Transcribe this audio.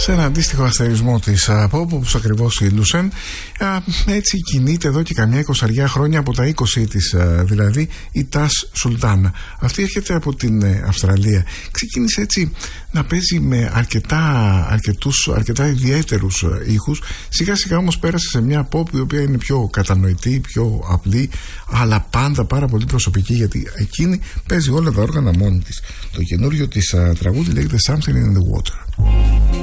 σε ένα αντίστοιχο αστερισμό της pop, όπως ακριβώς η Λουσέν. Έτσι κινείται εδώ και καμιά 20 χρόνια, από τα 20 της δηλαδή, η Τας Σουλτάνα. Αυτή έρχεται από την Αυστραλία. Ξεκίνησε έτσι να παίζει με αρκετά ιδιαίτερους ήχους. Σιγά σιγά όμως πέρασε σε μια pop η οποία είναι πιο κατανοητή, πιο απλή, αλλά πάντα πάρα πολύ προσωπική, γιατί εκείνη παίζει όλα τα όργανα μόνη της. Το καινούριο της τραγούδι λέγεται Something in the Water.